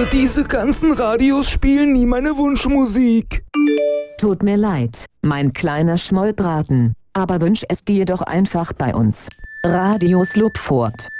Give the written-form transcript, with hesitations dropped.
Diese ganzen Radios spielen nie meine Wunschmusik. Tut mir leid, mein kleiner Schmollbraten, aber wünsch es dir doch einfach bei uns. Radio Slupfort.